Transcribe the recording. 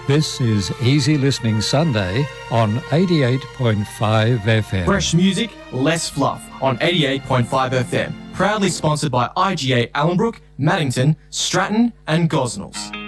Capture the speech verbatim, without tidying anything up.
This is Easy Listening Sunday on eighty-eight point five F M. Fresh music, less fluff on eighty-eight point five F M. Proudly sponsored by I G A Allenbrook, Maddington, Stratton and Gosnells.